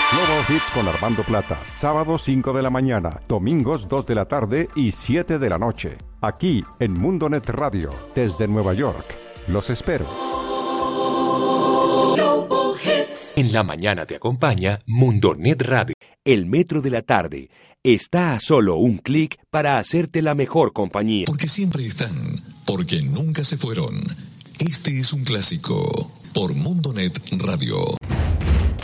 Global Hits con Armando Plata, sábados 5 de la mañana, domingos 2 de la tarde y 7 de la noche. Aquí en Mundonet Radio, desde Nueva York. Los espero. Global Hits. En la mañana te acompaña Mundonet Radio. El metro de la tarde está a solo un clic para hacerte la mejor compañía. Porque siempre están, porque nunca se fueron. Este es un clásico por Mundonet Radio.